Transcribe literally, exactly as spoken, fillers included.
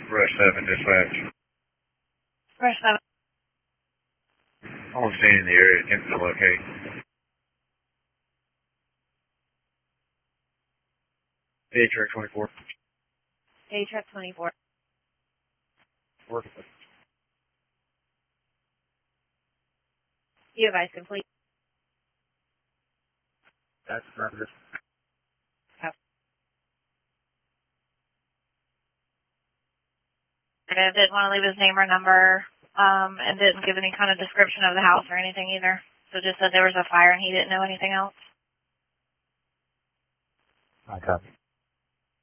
Rush seven, dispatch. Rush seven. All staying in the area, attempting to locate. A track twenty-four. A track twenty-four. Working with. You advise complete. That's affirmative. And didn't want to leave his name or number, um, and didn't give any kind of description of the house or anything either. So just said there was a fire and he didn't know anything else. I copy.